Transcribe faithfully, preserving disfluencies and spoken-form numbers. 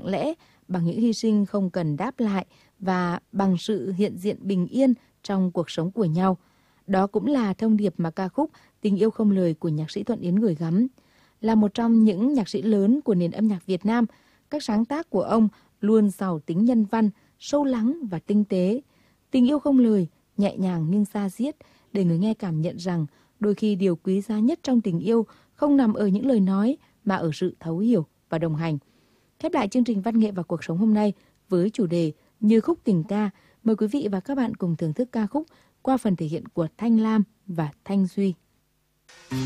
lặng lẽ, bằng những hy sinh không cần đáp lại và bằng sự hiện diện bình yên trong cuộc sống của nhau. Đó cũng là thông điệp mà ca khúc Tình yêu không lời của nhạc sĩ Thuận Yến gửi gắm. Là một trong những nhạc sĩ lớn của nền âm nhạc Việt Nam, các sáng tác của ông luôn giàu tính nhân văn, sâu lắng và tinh tế. Tình yêu không lời, nhẹ nhàng nhưng da diết, để người nghe cảm nhận rằng đôi khi điều quý giá nhất trong tình yêu không nằm ở những lời nói mà ở sự thấu hiểu và đồng hành. Khép lại chương trình Văn nghệ và cuộc sống hôm nay với chủ đề Như khúc tình ca, mời quý vị và các bạn cùng thưởng thức ca khúc qua phần thể hiện của Thanh Lam và Thanh Duy.